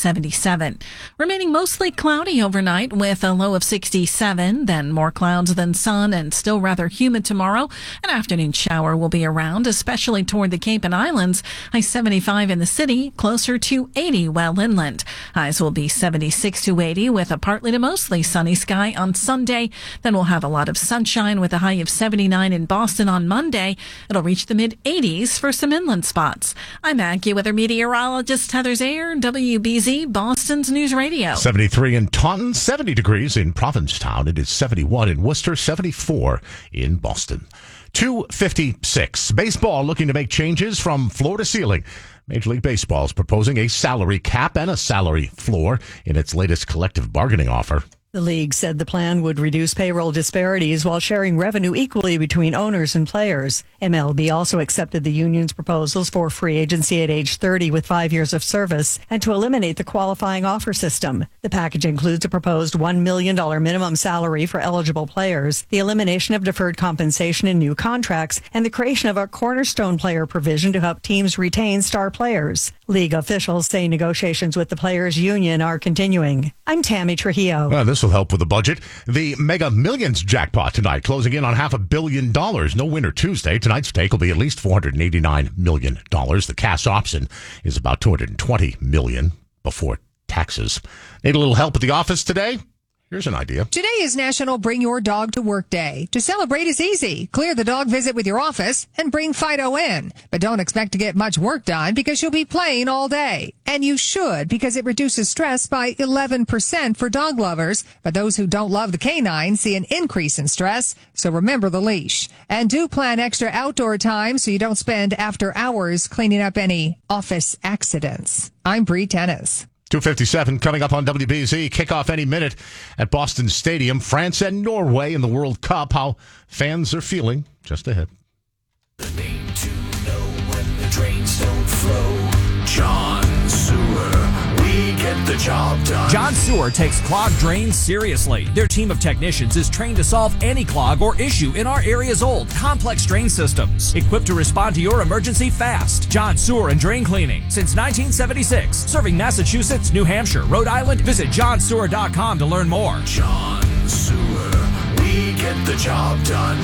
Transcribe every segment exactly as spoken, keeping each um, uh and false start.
seventy-seven. Remaining mostly cloudy overnight with a low of sixty-seven, then more clouds than sun and still rather humid tomorrow. An afternoon shower will be around, especially toward the Cape and Islands. High seventy-five in the city, closer to eighty well inland. Highs will be seventy-six to eighty with a partly to mostly sunny sky on Sunday. Then we'll have a lot of sunshine with a high of seventy-nine in Boston on Monday. It'll reach the mid eighties for some inland spots. I'm AccuWeather meteorologist Heather Zayer, W B Z Boston's News Radio. seventy-three in Taunton, seventy degrees in Provincetown. It is seventy-one in Worcester, seventy-four in Boston. two fifty-six. Baseball looking to make changes from floor to ceiling. Major League Baseball is proposing a salary cap and a salary floor in its latest collective bargaining offer. The league said the plan would reduce payroll disparities while sharing revenue equally between owners and players. M L B also accepted the union's proposals for free agency at age thirty with five years of service and to eliminate the qualifying offer system. The package includes a proposed one million dollars minimum salary for eligible players, the elimination of deferred compensation in new contracts, and the creation of a cornerstone player provision to help teams retain star players. League officials say negotiations with the players' union are continuing. I'm Tammy Trujillo. Well, this will help with the budget. The Mega Millions jackpot tonight, closing in on half a billion dollars. No winner Tuesday. Tonight's stake will be at least four hundred eighty-nine million dollars. The cash option is about two hundred twenty million dollars before taxes. Need a little help at the office today? Here's an idea. Today is National Bring Your Dog to Work Day. To celebrate is easy. Clear the dog visit with your office and bring Fido in. But don't expect to get much work done because you'll be playing all day. And you should, because it reduces stress by eleven percent for dog lovers. But those who don't love the canine see an increase in stress. So remember the leash. And do plan extra outdoor time so you don't spend after hours cleaning up any office accidents. I'm Bree Tennis. two fifty-seven coming up on W B Z. Kickoff any minute at Boston Stadium. France and Norway in the World Cup. How fans are feeling just ahead. The name to know when the drains don't flow. John Sewer. We get the job done. John Sewer takes clogged drains seriously. Their team of technicians is trained to solve any clog or issue in our area's old, complex drain systems. Equipped to respond to your emergency fast. John Sewer and Drain Cleaning since nineteen seventy-six. Serving Massachusetts, New Hampshire, Rhode Island. Visit john sewer dot com to learn more. John Sewer. We get the job done.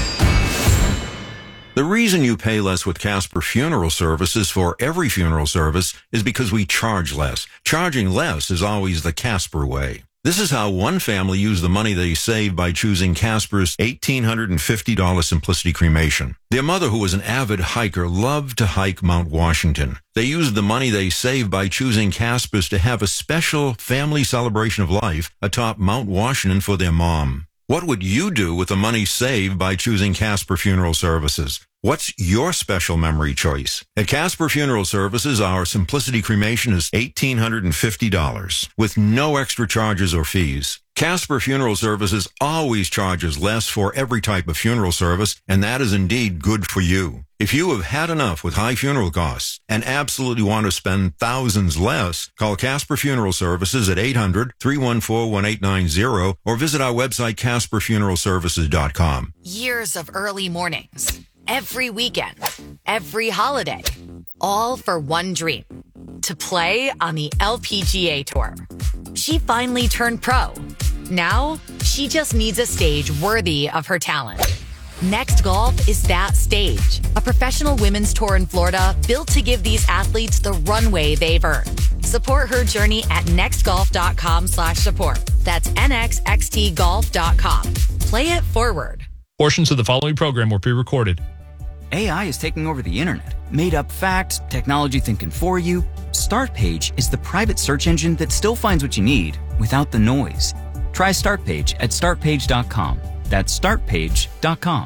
The reason you pay less with Casper Funeral Services for every funeral service is because we charge less. Charging less is always the Casper way. This is how one family used the money they saved by choosing Casper's one thousand eight hundred fifty dollars Simplicity Cremation. Their mother, who was an avid hiker, loved to hike Mount Washington. They used the money they saved by choosing Casper's to have a special family celebration of life atop Mount Washington for their mom. What would you do with the money saved by choosing Casper Funeral Services? What's your special memory choice? At Casper Funeral Services, our Simplicity Cremation is one thousand eight hundred fifty dollars with no extra charges or fees. Casper Funeral Services always charges less for every type of funeral service, and that is indeed good for you. If you have had enough with high funeral costs and absolutely want to spend thousands less, call Casper Funeral Services at eight hundred, three one four, one eight nine zero or visit our website casper funeral services dot com. Years of early mornings, every weekend, every holiday, all for one dream, to play on the L P G A Tour. She finally turned pro. Now, she just needs a stage worthy of her talent. Next Golf is that stage, a professional women's tour in Florida built to give these athletes the runway they've earned. Support her journey at nextgolf.com slash support. That's nxxtgolf dot com. Play it forward. Portions of the following program were pre-recorded. A I is taking over the internet. Made up facts, technology thinking for you. Startpage is the private search engine that still finds what you need without the noise. Try Startpage at start page dot com. That's start page dot com.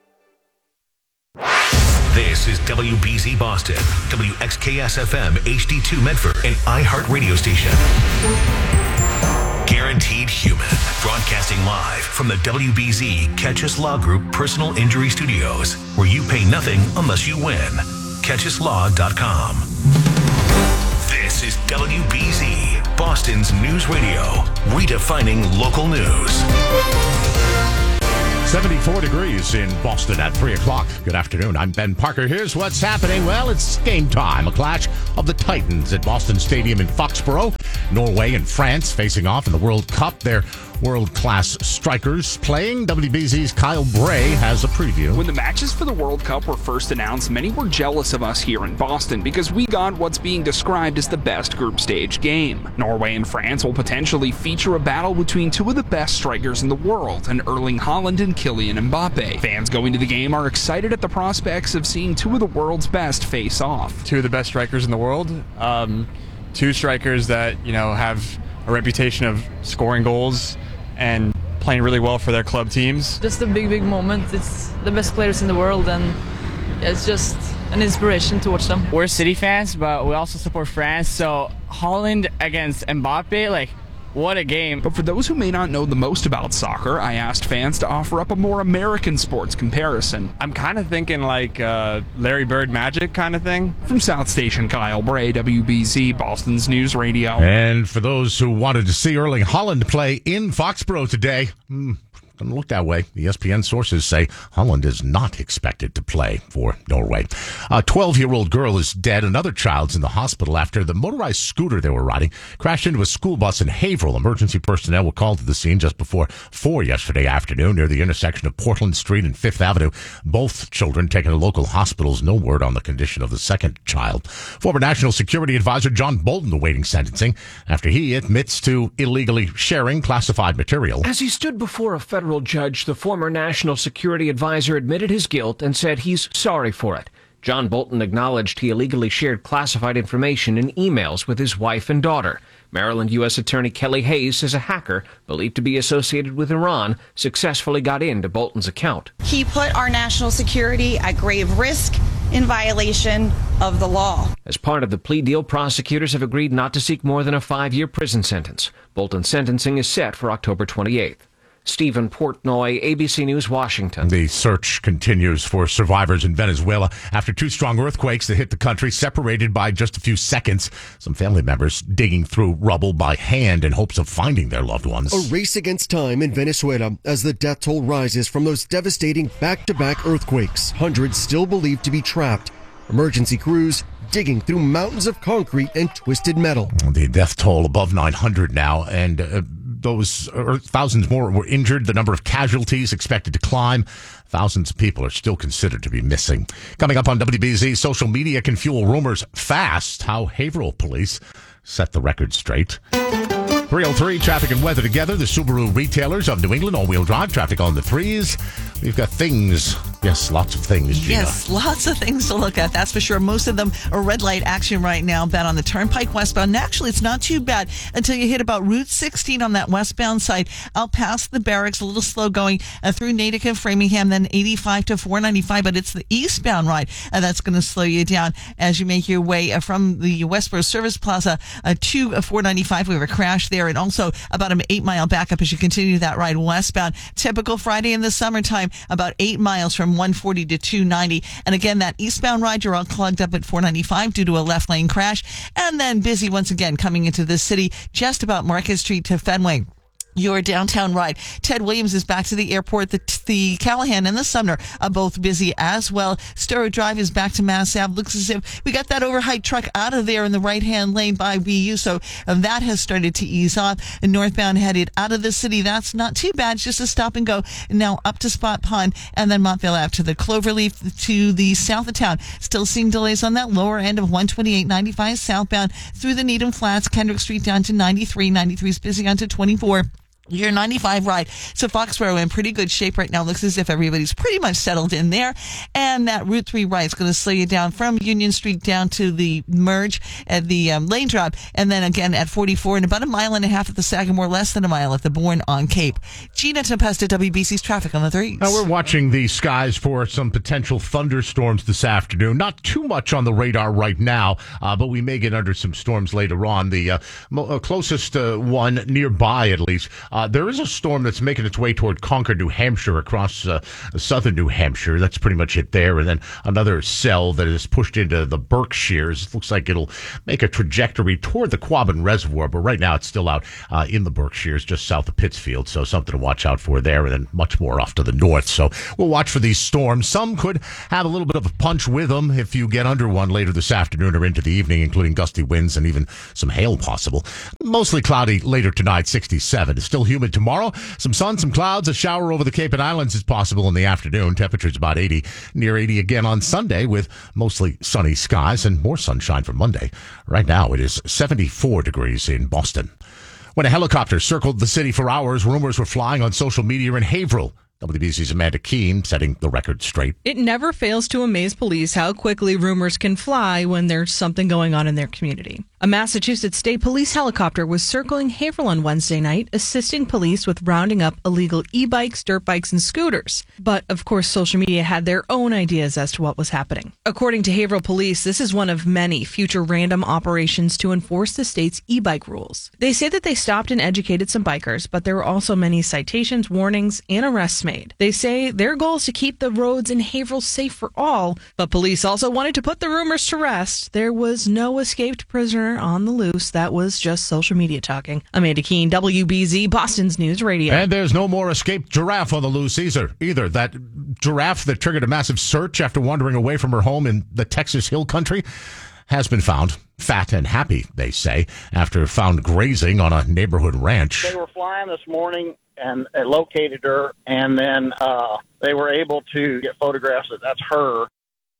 This is W B Z Boston, W X K S F M H D two Medford, an iHeart radio station. Guaranteed Human, broadcasting live from the W B Z Catch Us Law Group Personal Injury Studios, where you pay nothing unless you win. catch us law dot com. This is W B Z, Boston's news radio, redefining local news. seventy-four degrees in Boston at three o'clock. Good afternoon. I'm Ben Parker. Here's what's happening. Well, it's game time. A clash of the Titans at Boston Stadium in Foxborough. Norway and France facing off in the World Cup. They're world-class strikers playing. W B Z's Kyle Bray has a preview. When the matches for the World Cup were first announced, many were jealous of us here in Boston because we got what's being described as the best group stage game. Norway and France will potentially feature a battle between two of the best strikers in the world, and Erling Haaland and Kylian Mbappe. Fans going to the game are excited at the prospects of seeing two of the world's best face off. Two of the best strikers in the world. Um, two strikers that, you know, have a reputation of scoring goals and playing really well for their club teams. Just a big, big moment. It's the best players in the world, and it's just an inspiration to watch them. We're City fans, but we also support France, so Haaland against Mbappe, like, what a game. But for those who may not know the most about soccer, I asked fans to offer up a more American sports comparison. I'm kind of thinking like uh, Larry Bird Magic kind of thing. From South Station, Kyle Bray, W B Z, Boston's News Radio. And for those who wanted to see Erling Haaland play in Foxborough today, hmm, doesn't look that way. The E S P N sources say Haaland is not expected to play for Norway. A twelve-year-old girl is dead. Another child's in the hospital after the motorized scooter they were riding crashed into a school bus in Haverhill. Emergency personnel were called to the scene just before four yesterday afternoon near the intersection of Portland Street and Fifth Avenue. Both children taken to local hospitals. No word on the condition of the second child. Former National Security Advisor John Bolton awaiting sentencing after he admits to illegally sharing classified material. As he stood before a federal judge, the former National Security Advisor admitted his guilt and said he's sorry for it. John Bolton acknowledged he illegally shared classified information in emails with his wife and daughter. Maryland U S Attorney Kelly Hayes says a hacker believed to be associated with Iran successfully got into Bolton's account. He put our national security at grave risk in violation of the law. As part of the plea deal, prosecutors have agreed not to seek more than a five-year prison sentence. Bolton's sentencing is set for October twenty-eighth. Stephen Portnoy, A B C News, Washington. The search continues for survivors in Venezuela after two strong earthquakes that hit the country, separated by just a few seconds. Some family members digging through rubble by hand in hopes of finding their loved ones. A race against time in Venezuela as the death toll rises from those devastating back-to-back earthquakes. Hundreds still believed to be trapped. Emergency crews digging through mountains of concrete and twisted metal. The death toll above nine hundred now, and uh, those uh, thousands more were injured. The number of casualties expected to climb. Thousands of people are still considered to be missing. Coming up on W B Z, social media can fuel rumors fast. How Haverhill police set the record straight. three oh three, traffic and weather together. The Subaru retailers of New England, all-wheel drive, traffic on the threes. We've got things. Yes, lots of things, Gina. Yes, lots of things to look at, that's for sure. Most of them are red light action right now, Ben, on the Turnpike westbound. And actually, it's not too bad until you hit about Route sixteen on that westbound side, out past the barracks, a little slow going uh, through Natick and Framingham, then eighty-five to four ninety-five. But it's the eastbound ride uh, that's going to slow you down as you make your way uh, from the Westboro Service Plaza uh, to uh, four ninety-five. We have a crash there, and also about an eight-mile backup as you continue that ride westbound. Typical Friday in the summertime, about eight miles from one forty to two ninety. And again, that eastbound ride, you're all clogged up at four ninety-five due to a left lane crash. And then busy once again coming into the city just about Market Street to Fenway. Your downtown ride. Ted Williams is back to the airport. The, the Callahan and the Sumner are both busy as well. Storrow Drive is back to Mass Ave. Looks as if we got that overhyped truck out of there in the right-hand lane by B U, so um, that has started to ease off. And northbound headed out of the city, that's not too bad. It's just a stop and go. And now up to Spot Pond and then Montvale Ave to the Cloverleaf to the south of town. Still seeing delays on that lower end of one twenty-eight ninety-five southbound through the Needham Flats, Kendrick Street down to ninety-three. ninety-three is busy onto twenty-four. Your ninety-five ride. So Foxborough in pretty good shape right now. Looks as if everybody's pretty much settled in there. And that Route three ride is going to slow you down from Union Street down to the merge at the um, lane drop. And then again at forty-four and about a mile and a half at the Sagamore, less than a mile at the Bourne on Cape. Gina Tempesta, W B C's traffic on the threes. Now we're watching the skies for some potential thunderstorms this afternoon. Not too much on the radar right now, uh, but we may get under some storms later on. The uh, mo- uh, closest uh, one nearby, at least, uh, Uh, there is a storm that's making its way toward Concord, New Hampshire, across uh, southern New Hampshire. That's pretty much it there. And then another cell that is pushed into the Berkshires. It looks like it'll make a trajectory toward the Quabbin Reservoir, but right now it's still out uh, in the Berkshires, just south of Pittsfield. So something to watch out for there, and then much more off to the north. So we'll watch for these storms. Some could have a little bit of a punch with them if you get under one later this afternoon or into the evening, including gusty winds and even some hail possible. Mostly cloudy later tonight, sixty-seven. It's still humid tomorrow. Some sun, some clouds, a shower over the Cape and Islands is possible in the afternoon. Temperatures about eighty, near eighty again on Sunday with mostly sunny skies and more sunshine for Monday. Right now it is seventy-four degrees in Boston. When a helicopter circled the city for hours, rumors were flying on social media in Haverhill. W B C's Amanda Keene setting the record straight. It never fails to amaze police how quickly rumors can fly when there's something going on in their community. A Massachusetts State Police helicopter was circling Haverhill on Wednesday night, assisting police with rounding up illegal e-bikes, dirt bikes, and scooters. But, of course, social media had their own ideas as to what was happening. According to Haverhill Police, this is one of many future random operations to enforce the state's e-bike rules. They say that they stopped and educated some bikers, but there were also many citations, warnings, and arrests made. They say their goal is to keep the roads in Haverhill safe for all, but police also wanted to put the rumors to rest. There was no escaped prisoner on the loose. That was just social media talking. Amanda Keene, W B Z, Boston's News Radio. And there's no more escaped giraffe on the loose either. Either that giraffe that triggered a massive search after wandering away from her home in the Texas Hill Country has been found. Fat and happy, they say, after found grazing on a neighborhood ranch. They were flying this morning and uh, located her, and then uh, they were able to get photographs that that's her.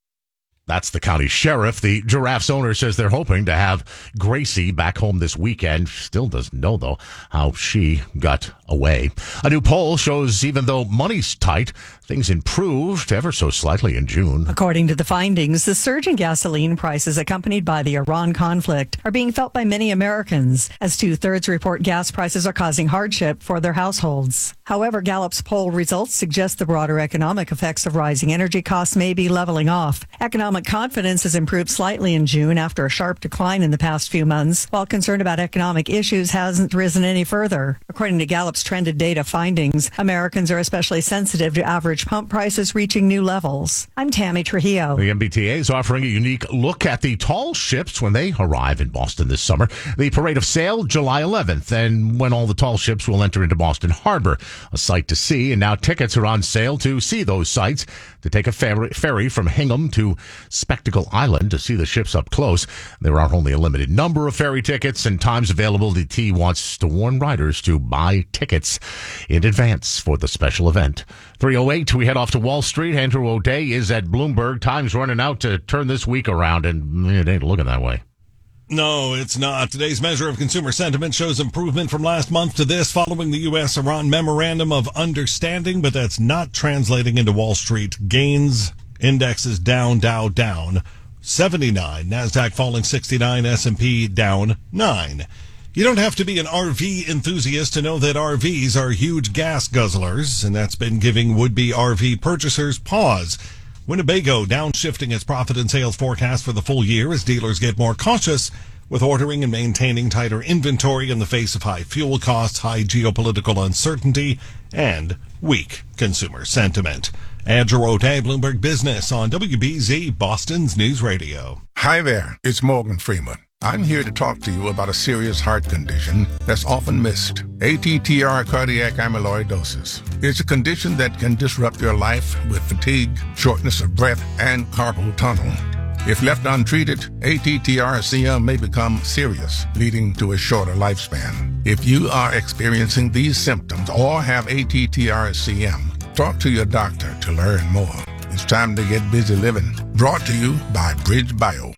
That's the county sheriff. The giraffe's owner says they're hoping to have Gracie back home this weekend. Still doesn't know, though, how she got away. A new poll shows even though money's tight, things improved ever so slightly in June. According to the findings, the surge in gasoline prices accompanied by the Iran conflict are being felt by many Americans, as two-thirds report gas prices are causing hardship for their households. However, Gallup's poll results suggest the broader economic effects of rising energy costs may be leveling off. Economic confidence has improved slightly in June after a sharp decline in the past few months, while concern about economic issues hasn't risen any further. According to Gallup's trended data findings, Americans are especially sensitive to average pump prices reaching new levels. I'm Tammy Trujillo. The M B T A is offering a unique look at the tall ships when they arrive in Boston this summer. The Parade of Sail, July eleventh, and when all the tall ships will enter into Boston Harbor. A sight to see, and now tickets are on sale to see those sights. To take a ferry, ferry from Hingham to Spectacle Island to see the ships up close. There are only a limited number of ferry tickets and times available. The T wants to warn riders to buy tickets in advance for the special event. three oh eight, we head off to Wall Street. Andrew O'Day is at Bloomberg. Time's running out to turn this week around, and it ain't looking that way. No, it's not. Today's measure of consumer sentiment shows improvement from last month to this following the U S Iran Memorandum of Understanding, but that's not translating into Wall Street gains. Indexes down, Dow down seventy-nine, NASDAQ falling sixty-nine, S and P down nine. You don't have to be an R V enthusiast to know that R Vs are huge gas guzzlers, and that's been giving would-be R V purchasers pause. Winnebago downshifting its profit and sales forecast for the full year as dealers get more cautious with ordering and maintaining tighter inventory in the face of high fuel costs, high geopolitical uncertainty, and weak consumer sentiment. Andrew O'Day, Bloomberg Business on W B Z, Boston's News Radio. Hi there, it's Morgan Freeman. I'm here to talk to you about a serious heart condition that's often missed. A T T R cardiac amyloidosis. It's a condition that can disrupt your life with fatigue, shortness of breath, and carpal tunnel. If left untreated, A T T R C M may become serious, leading to a shorter lifespan. If you are experiencing these symptoms or have A T T R C M, talk to your doctor to learn more. It's time to get busy living. Brought to you by Bridge Bio.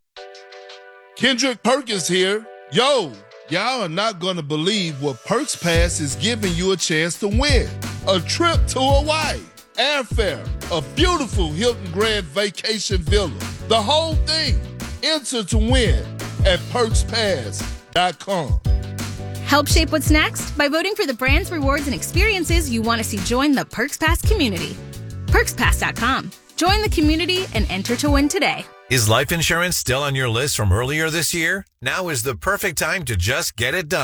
Kendrick Perkins here. Yo, y'all are not going to believe what Perks Pass is giving you a chance to win. A trip to Hawaii, airfare, a beautiful Hilton Grand Vacation Villa, the whole thing. Enter to win at perks pass dot com. Help shape what's next by voting for the brands, rewards, and experiences you want to see join the Perks Pass community. perks pass dot com. Join the community and enter to win today. Is life insurance still on your list from earlier this year? Now is the perfect time to just get it done.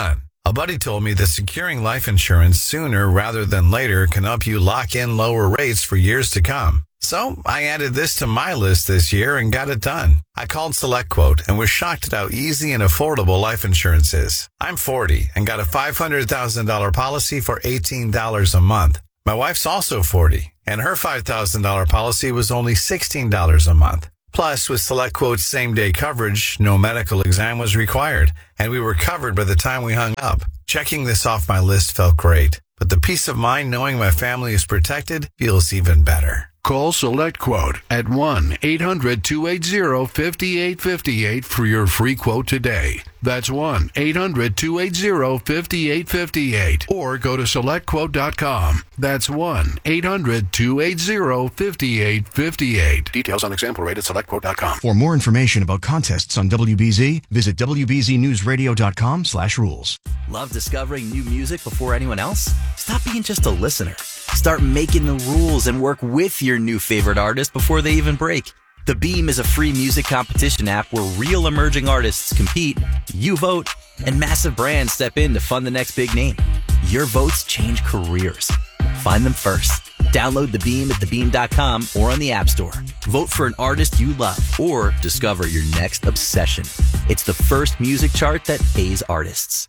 A buddy told me that securing life insurance sooner rather than later can help you lock in lower rates for years to come. So I added this to my list this year and got it done. I called SelectQuote and was shocked at how easy and affordable life insurance is. I'm forty and got a five hundred thousand dollars policy for eighteen dollars a month. My wife's also forty, and her five thousand dollars policy was only sixteen dollars a month. Plus, with SelectQuote's same-day coverage, no medical exam was required, and we were covered by the time we hung up. Checking this off my list felt great, but the peace of mind knowing my family is protected feels even better. Call SelectQuote at one eight hundred two eight zero five eight five eight for your free quote today. That's one eight hundred two eight zero five eight five eight. Or go to select quote dot com. That's one eight hundred two eight zero five eight five eight. Details on example rate at select quote dot com. For more information about contests on W B Z, visit w b z news radio dot com slash rules. Love discovering new music before anyone else? Stop being just a listener. Start making the rules and work with your new favorite artist before they even break. The Beam is a free music competition app where real emerging artists compete, you vote, and massive brands step in to fund the next big name. Your votes change careers. Find them first. Download The Beam at the beam dot com or on the App Store. Vote for an artist you love or discover your next obsession. It's the first music chart that pays artists.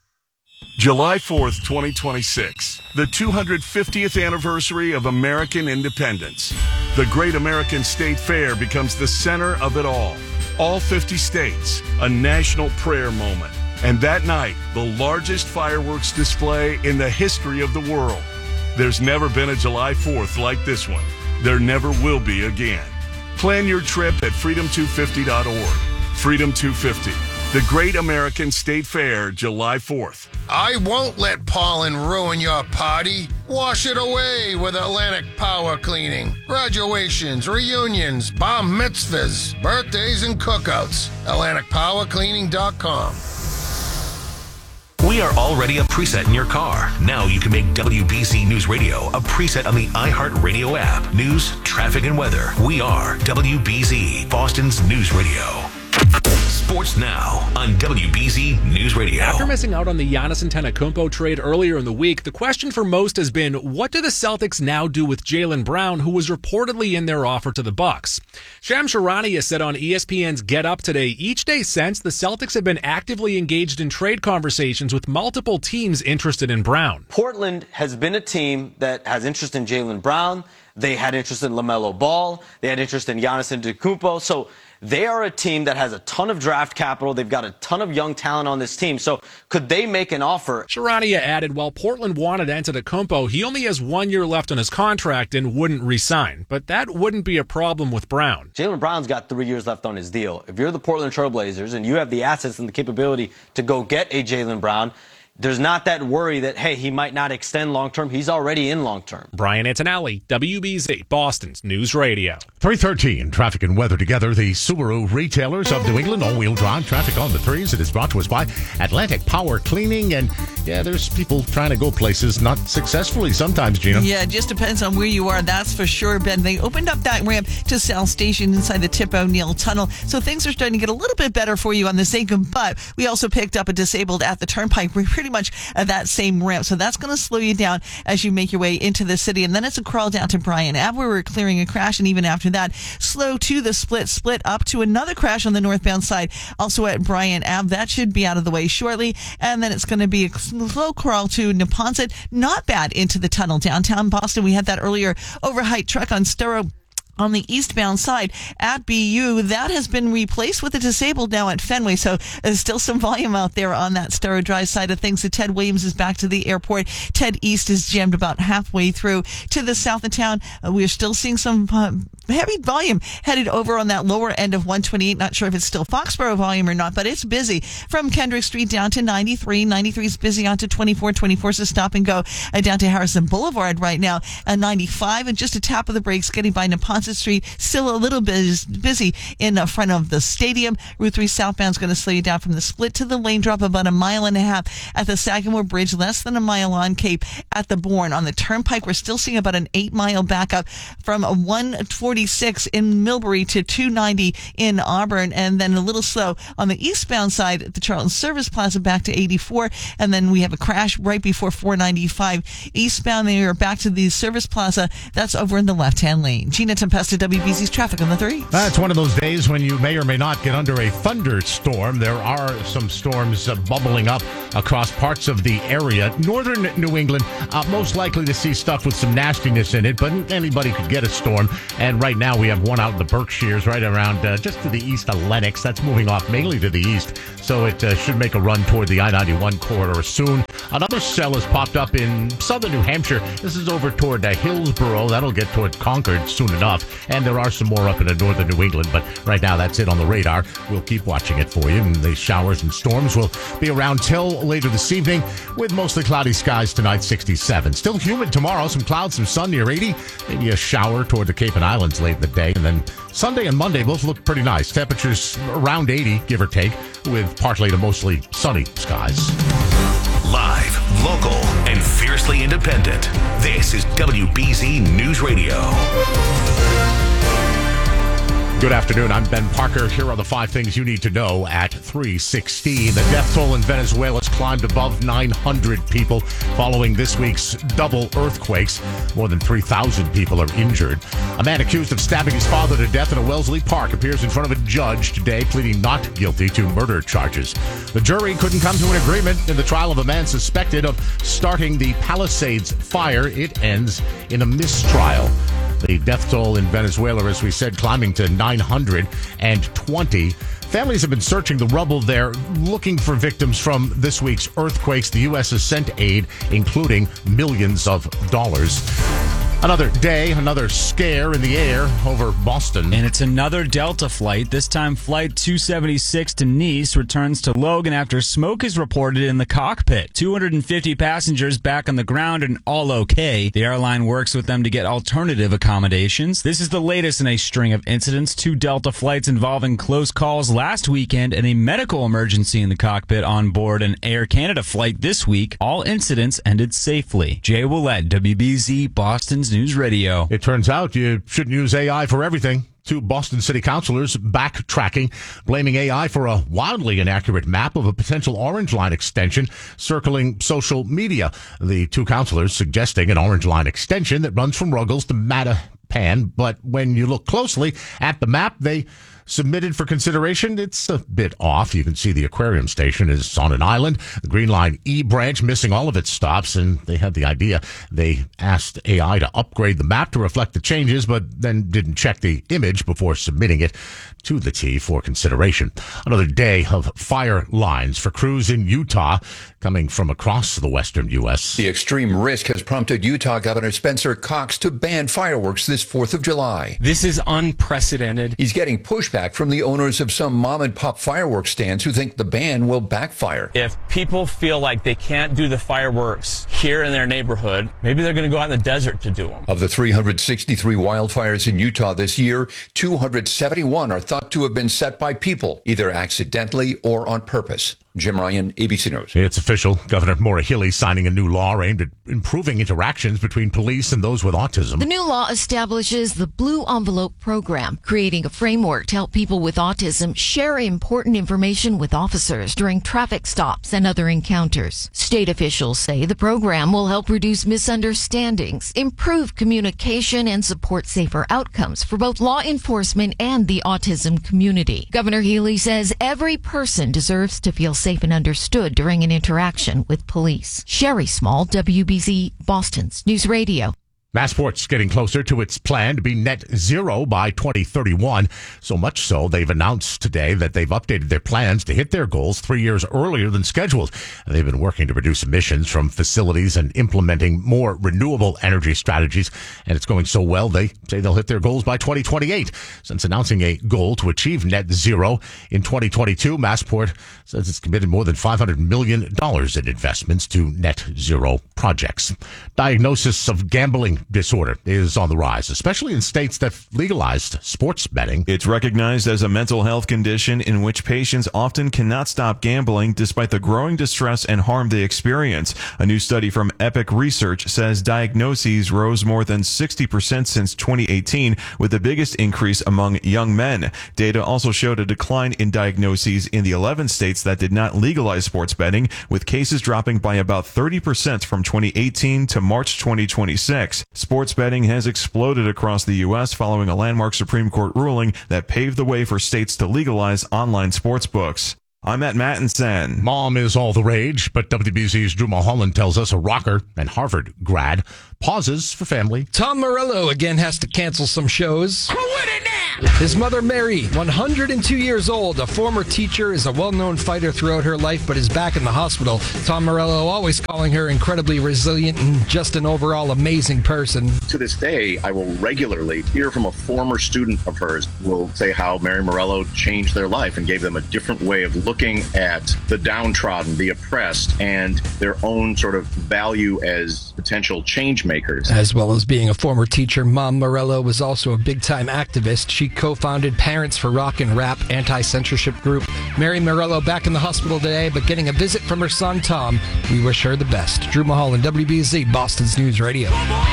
July fourth, twenty twenty-six, the two hundred fiftieth anniversary of American independence. The Great American State Fair becomes the center of it all. All fifty states, a national prayer moment. And that night, the largest fireworks display in the history of the world. There's never been a July fourth like this one. There never will be again. Plan your trip at freedom two fifty dot org. Freedom two fifty. The Great American State Fair, July fourth. I won't let pollen ruin your party. Wash it away with Atlantic Power Cleaning. Graduations, reunions, bar mitzvahs, birthdays, and cookouts. Atlantic Power Cleaning dot com. We are already a preset in your car. Now you can make W B Z News Radio a preset on the iHeartRadio app. News, traffic, and weather. We are W B Z, Boston's news radio. Sports now on W B Z News Radio. After missing out on the Giannis Antetokounmpo trade earlier in the week, the question for most has been, what do the Celtics now do with Jaylen Brown, who was reportedly in their offer to the Bucks? Shams Charania said on E S P N's Get Up today, each day since, the Celtics have been actively engaged in trade conversations with multiple teams interested in Brown. Portland has been a team that has interest in Jaylen Brown. They had interest in LaMelo Ball. They had interest in Giannis Antetokounmpo. So they are a team that has a ton of draft capital. They've got a ton of young talent on this team. So could they make an offer? Charania added, while Portland wanted Antetokounmpo, he only has one year left on his contract and wouldn't re-sign. But that wouldn't be a problem with Brown. Jaylen Brown's got three years left on his deal. If you're the Portland Trailblazers and you have the assets and the capability to go get a Jaylen Brown, there's not that worry that, hey, he might not extend long-term. He's already in long-term. Brian Antonelli, W B Z, Boston's News Radio. three thirteen, traffic and weather together. The Subaru retailers of New England, all-wheel drive traffic on the threes. It is brought to us by Atlantic Power Cleaning. And, yeah, there's people trying to go places, not successfully sometimes, Gina. Yeah, it just depends on where you are, that's for sure, Ben. They opened up that ramp to South Station inside the Tip O'Neill Tunnel, so things are starting to get a little bit better for you on the Zachem. But we also picked up a disabled at the Turnpike. We're pretty much at that same ramp, so that's going to slow you down as you make your way into the city. And then it's a crawl down to Bryan Ave where we're clearing a crash, and even after that, slow to the split, split up to another crash on the northbound side, also at Bryan Ave. That should be out of the way shortly, and then it's going to be a slow crawl to Neponset. Not bad into the tunnel. Downtown Boston, we had that earlier overheight truck on Stero on the eastbound side at B U. That has been replaced with a disabled now at Fenway, so there's still some volume out there on that Stero Drive side of things. So Ted Williams is back to the airport. Ted East is jammed about halfway through to the south of town. Uh, we're still seeing some uh, heavy volume headed over on that lower end of one twenty-eight. Not sure if it's still Foxborough volume or not, but it's busy from Kendrick Street down to ninety-three. ninety-three is busy onto twenty-four. twenty-four is a stop and go uh, down to Harrison Boulevard right now. Uh, ninety-five and just a tap of the brakes getting by Neponset Transit Street, still a little bit busy in front of the stadium. Route three southbound is going to slow you down from the split to the lane drop about a mile and a half at the Sagamore Bridge, less than a mile on Cape at the Bourne. On the Turnpike, we're still seeing about an eight mile backup from one forty-six in Millbury to two ninety in Auburn, and then a little slow on the eastbound side at the Charlton Service Plaza back to eighty-four, and then we have a crash right before four ninety-five eastbound. They are back to the Service Plaza. That's over in the left-hand lane. Gina Tempesta, W B C's traffic on the three. That's one of those days when you may or may not get under a thunderstorm. There are some storms uh, bubbling up across parts of the area. Northern New England, uh, most likely to see stuff with some nastiness in it, but anybody could get a storm. And right now we have one out in the Berkshires, right around uh, just to the east of Lenox. That's moving off mainly to the east, so it uh, should make a run toward the I ninety-one corridor soon. Another cell has popped up in southern New Hampshire. This is over toward uh, Hillsborough. That'll get toward Concord soon enough. And there are some more up in the northern New England, but right now that's it on the radar. We'll keep watching it for you. And the showers and storms will be around till later this evening with mostly cloudy skies tonight, sixty-seven. Still humid tomorrow. Some clouds, some sun near eighty. Maybe a shower toward the Cape and Islands late in the day. And then Sunday and Monday both look pretty nice. Temperatures around eighty, give or take, with partly to mostly sunny skies. Live, local, and fiercely independent. This is W B Z News Radio. Good afternoon. I'm Ben Parker. Here are the five things you need to know at three sixteen. The death toll in Venezuela has climbed above nine hundred people following this week's double earthquakes. More than three thousand people are injured. A man accused of stabbing his father to death in a Wellesley Park appears in front of a judge today, pleading not guilty to murder charges. The jury couldn't come to an agreement in the trial of a man suspected of starting the Palisades fire. It ends in a mistrial. The death toll in Venezuela, as we said, climbing to nine hundred twenty. Families have been searching the rubble there, looking for victims from this week's earthquakes. The U S has sent aid, including millions of dollars. Another day, another scare in the air over Boston. And it's another Delta flight. This time, Flight two seventy-six to Nice returns to Logan after smoke is reported in the cockpit. two hundred fifty passengers back on the ground and all okay. The airline works with them to get alternative accommodations. This is the latest in a string of incidents. Two Delta flights involving close calls last weekend and a medical emergency in the cockpit on board an Air Canada flight this week. All incidents ended safely. Jay Willett, W B Z, Boston's News Radio. It turns out you shouldn't use A I for everything. Two Boston city councilors backtracking, blaming A I for a wildly inaccurate map of a potential Orange Line extension circling social media. The two councilors suggesting an Orange Line extension that runs from Ruggles to Mattapan, but when you look closely at the map they submitted for consideration, it's a bit off. You can see the aquarium station is on an island. The Green Line E branch missing all of its stops, and they had the idea. They asked A I to upgrade the map to reflect the changes, but then didn't check the image before submitting it to the T for consideration. Another day of fire lines for crews in Utah coming from across the western U S. The extreme risk has prompted Utah Governor Spencer Cox to ban fireworks this fourth of July. This is unprecedented. He's getting pushback from the owners of some mom and pop fireworks stands who think the ban will backfire. If people feel like they can't do the fireworks here in their neighborhood, maybe they're going to go out in the desert to do them. Of the three hundred sixty-three wildfires in Utah this year, two hundred seventy-one are thought to have been set by people, either accidentally or on purpose. Jim Ryan, A B C News. It's official. Governor Maura Healey signing a new law aimed at improving interactions between police and those with autism. The new law establishes the Blue Envelope Program, creating a framework to help people with autism share important information with officers during traffic stops and other encounters. State officials say the program will help reduce misunderstandings, improve communication, and support safer outcomes for both law enforcement and the autism community. Governor Healey says every person deserves to feel safe and understood during an interaction with police. Sherry Small, W B Z, Boston's News Radio. Massport's getting closer to its plan to be net zero by twenty thirty-one. So much so, they've announced today that they've updated their plans to hit their goals three years earlier than scheduled. They've been working to reduce emissions from facilities and implementing more renewable energy strategies. And it's going so well, they say they'll hit their goals by twenty twenty-eight. Since announcing a goal to achieve net zero in twenty twenty-two, Massport says it's committed more than five hundred million dollars in investments to net zero projects. Diagnosis of gambling disorder is on the rise, especially in states that legalized sports betting. It's recognized as a mental health condition in which patients often cannot stop gambling despite the growing distress and harm they experience. A new study from Epic Research says diagnoses rose more than sixty percent since twenty eighteen, with the biggest increase among young men. Data also showed a decline in diagnoses in the eleven states that did not legalize sports betting, with cases dropping by about thirty percent from twenty eighteen to March twenty twenty-six. Sports betting has exploded across the U S following a landmark Supreme Court ruling that paved the way for states to legalize online sports books. I'm Matt Mattinson. Mom is all the rage, but W B Z's Drew Mulholland tells us a rocker and Harvard grad pauses for family. Tom Morello again has to cancel some shows. His mother, Mary, one hundred two years old, a former teacher, is a well-known fighter throughout her life, but is back in the hospital. Tom Morello always calling her incredibly resilient and just an overall amazing person. To this day, I will regularly hear from a former student of hers who will say how Mary Morello changed their life and gave them a different way of looking at the downtrodden, the oppressed, and their own sort of value as potential change makers. As well as being a former teacher, Mom Morello was also a big-time activist. She co-founded Parents for Rock and Rap anti-censorship group. Mary Morello back in the hospital today, but getting a visit from her son, Tom. We wish her the best. Drew Mulholland, W B Z, Boston's News Radio.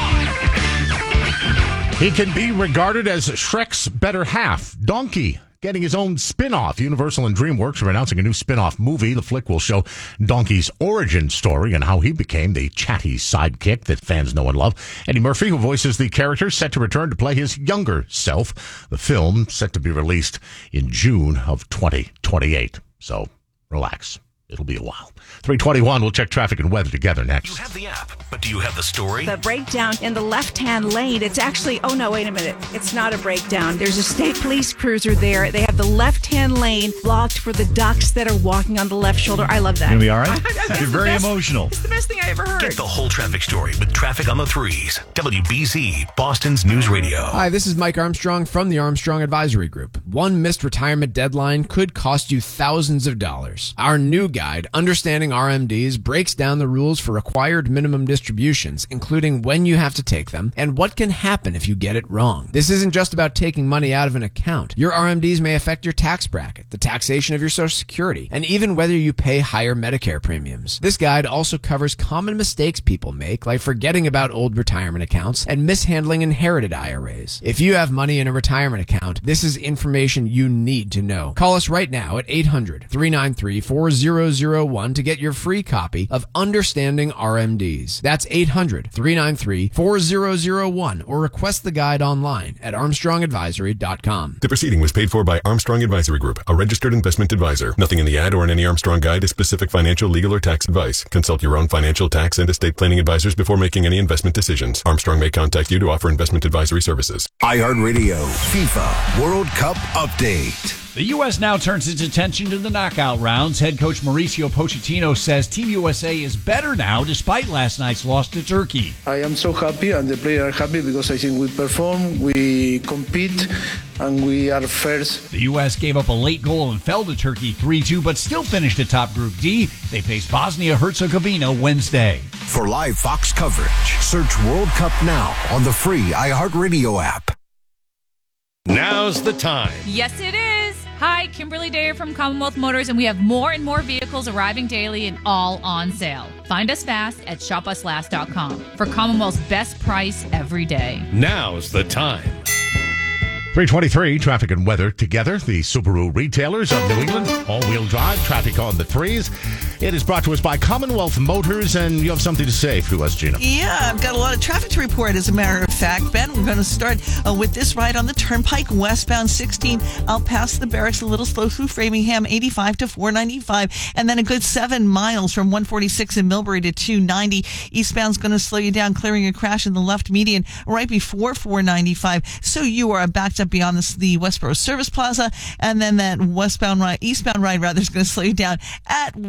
He can be regarded as Shrek's better half, Donkey, getting his own spin-off. Universal and DreamWorks are announcing a new spin-off movie. The flick will show Donkey's origin story and how he became the chatty sidekick that fans know and love. Eddie Murphy, who voices the character, set to return to play his younger self. The film set to be released in June of twenty twenty-eight. So relax. It'll be a while. three twenty-one, we'll check traffic and weather together next. You have the app, but do you have the story? The breakdown in the left-hand lane, it's actually, oh no, wait a minute. It's not a breakdown. There's a state police cruiser there. They have the left-hand lane blocked for the ducks that are walking on the left shoulder. I love that. Gonna be all right? You're very best, emotional. It's the best thing I ever heard. Get the whole traffic story with Traffic on the Threes. W B Z, Boston's News Radio. Hi, this is Mike Armstrong from the Armstrong Advisory Group. One missed retirement deadline could cost you thousands of dollars. Our new guide, Understanding R M Ds, breaks down the rules for required minimum distributions, including when you have to take them and what can happen if you get it wrong. This isn't just about taking money out of an account. Your R M Ds may affect your tax bracket, the taxation of your Social Security, and even whether you pay higher Medicare premiums. This guide also covers common mistakes people make, like forgetting about old retirement accounts and mishandling inherited I R As. If you have money in a retirement account, this is information you need to know. Call us right now at eight hundred, three nine three, four zero zero one to get your free copy of Understanding R M Ds. That's eight hundred, three nine three, four zero zero one or request the guide online at armstrong advisory dot com. The proceeding was paid for by Armstrong Advisory Group, a registered investment advisor. Nothing in the ad or in any Armstrong guide is specific financial, legal, or tax advice. Consult your own financial, tax, and estate planning advisors before making any investment decisions. Armstrong may contact you to offer investment advisory services. iHeartRadio FIFA World Cup Update. The U S now turns its attention to the knockout rounds. Head coach Mauricio Pochettino says Team U S A is better now despite last night's loss to Turkey. I am so happy and the players are happy because I think we perform, we compete, and we are first. The U S gave up a late goal and fell to Turkey three two, but still finished atop Group D. They face Bosnia-Herzegovina Wednesday. For live Fox coverage, search World Cup now on the free iHeartRadio app. Now's the time. Yes, it is. Hi, Kimberly Dayer from Commonwealth Motors, and we have more and more vehicles arriving daily and all on sale. Find us fast at shop us last dot com for Commonwealth's best price every day. Now's the time. three twenty-three, traffic and weather together. The Subaru retailers of New England, all-wheel drive, traffic on the threes. It is brought to us by Commonwealth Motors, and you have something to say to us, Gina. Yeah, I've got a lot of traffic to report, as a matter of fact. Ben, we're going to start uh, with this ride on the Turnpike, westbound sixteen, out past the barracks, a little slow through Framingham, eighty-five to four ninety-five, and then a good seven miles from one forty-six in Millbury to two ninety. Eastbound's going to slow you down, clearing a crash in the left median right before four ninety-five, so you are backed up beyond the, the Westboro Service Plaza, and then that westbound ride, eastbound ride rather, is going to slow you down at Newton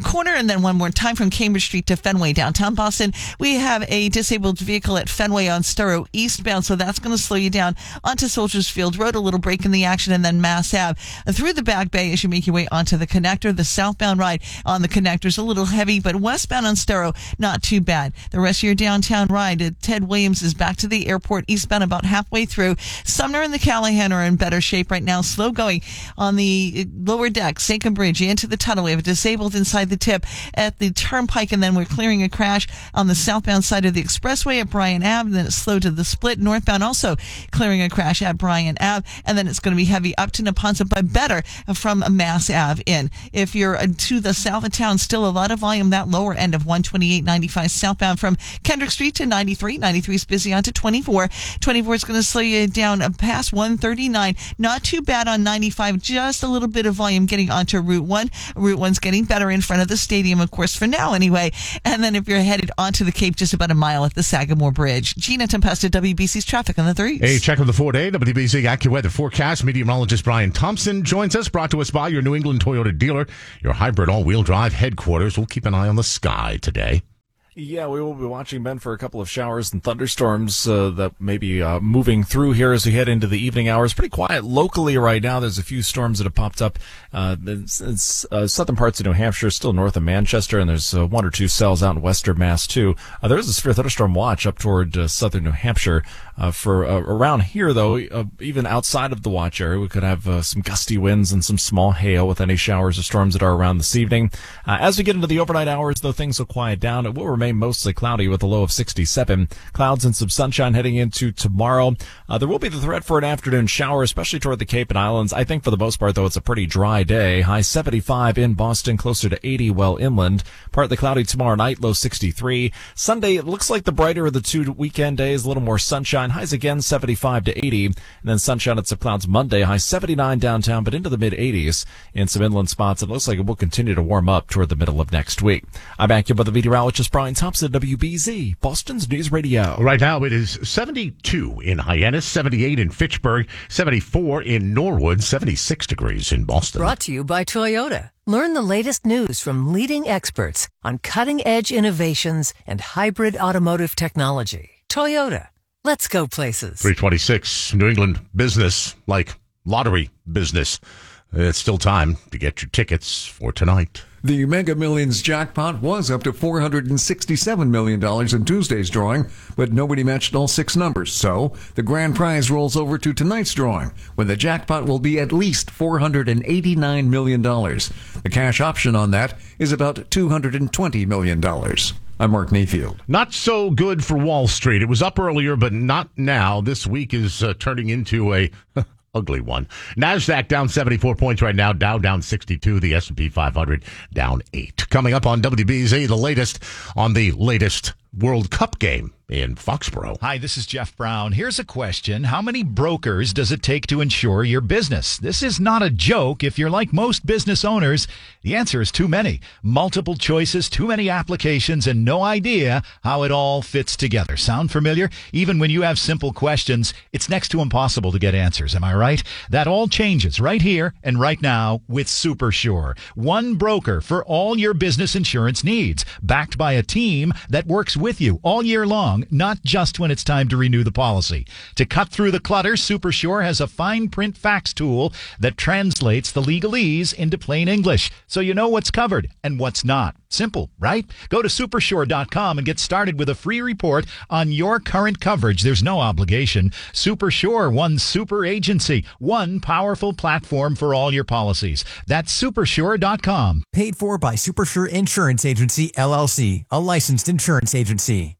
Boston corner, and then one more time from Cambridge Street to Fenway, downtown Boston. We have a disabled vehicle at Fenway on Storrow eastbound, so that's going to slow you down onto Soldiers Field Road, a little break in the action, and then Mass Ave through the Back Bay as you make your way onto the connector. The southbound ride on the connector is a little heavy, but westbound on Storrow, not too bad. The rest of your downtown ride at Ted Williams is back to the airport eastbound about halfway through. Sumner and the Callahan are in better shape right now. Slow going on the lower deck, Sankum Bridge, into the tunnel. We have a disabled inside the tip at the turnpike, and then we're clearing a crash on the southbound side of the expressway at Bryan Ave, and then it's slow to the split. Northbound also clearing a crash at Bryan Ave, and then it's going to be heavy up to Neponset, but better from Mass Ave in. If you're to the south of town, still a lot of volume, that lower end of one twenty-eight ninety-five southbound from Kendrick Street to ninety-three. ninety-three is busy on to twenty-four. twenty-four is going to slow you down past one thirty-nine. Not too bad on ninety-five, just a little bit of volume getting onto Route one. Route one's getting better in front of the stadium, of course, for now anyway. And then if you're headed onto the Cape, just about a mile at the Sagamore Bridge. Gina Tempesta, W B C's traffic on the threes. A check of the four-day W B C AccuWeather forecast. Meteorologist Brian Thompson joins us, brought to us by your New England Toyota dealer, your hybrid all-wheel drive headquarters. We'll keep an eye on the sky today. Yeah, we will be watching, Ben, for a couple of showers and thunderstorms uh, that may be uh, moving through here as we head into the evening hours. Pretty quiet locally right now. There's a few storms that have popped up uh, in uh, southern parts of New Hampshire, still north of Manchester, and there's uh, one or two cells out in western Mass, too. Uh, there is a severe thunderstorm watch up toward uh, southern New Hampshire. Uh, for uh, around here, though, uh, even outside of the watch area, we could have uh, some gusty winds and some small hail with any showers or storms that are around this evening. Uh, as we get into the overnight hours, though, things will quiet down. It will remain mostly cloudy with a low of sixty-seven. Clouds and some sunshine heading into tomorrow. Uh, there will be the threat for an afternoon shower, especially toward the Cape and Islands. I think for the most part, though, it's a pretty dry day. High seventy-five in Boston, closer to eighty well inland. Partly cloudy tomorrow night, low sixty-three. Sunday, it looks like the brighter of the two weekend days, a little more sunshine. Highs again seventy-five to eighty. And then sunshine and some clouds Monday, high seventy-nine downtown, but into the mid-eighties in some inland spots. It looks like it will continue to warm up toward the middle of next week. I'm back here with the meteorologist Brian Thompson, W B Z, Boston's News Radio. Right now it is seventy-two in Hyannis, seventy-eight in Fitchburg, seventy-four in Norwood, seventy-six degrees in Boston. Brought to you by Toyota. Learn the latest news from leading experts on cutting-edge innovations and hybrid automotive technology. Toyota. Let's go places. three twenty-six, New England business, like lottery business. It's still time to get your tickets for tonight. The Mega Millions jackpot was up to four hundred sixty-seven million dollars in Tuesday's drawing, but nobody matched all six numbers. So the grand prize rolls over to tonight's drawing, when the jackpot will be at least four hundred eighty-nine million dollars. The cash option on that is about two hundred twenty million dollars. I'm Mark Mayfield. Not so good for Wall Street. It was up earlier, but not now. This week is uh, turning into a ugly one. NASDAQ down seventy-four points right now. Dow down sixty-two. The S and P five hundred down eight. Coming up on W B Z, the latest on the latest World Cup game in Foxborough. Hi, this is Jeff Brown. Here's a question. How many brokers does it take to insure your business? This is not a joke. If you're like most business owners, the answer is too many. Multiple choices, too many applications, and no idea how it all fits together. Sound familiar? Even when you have simple questions, it's next to impossible to get answers. Am I right? That all changes right here and right now with SuperSure. One broker for all your business insurance needs, backed by a team that works with you all year long, not just when it's time to renew the policy. To cut through the clutter, SuperSure has a fine print fax tool that translates the legalese into plain English, so you know what's covered and what's not. Simple, right? Go to supersure dot com and get started with a free report on your current coverage. There's no obligation. SuperSure, one super agency, one powerful platform for all your policies. That's supersure dot com. Paid for by SuperSure Insurance Agency, L L C, a licensed insurance agency.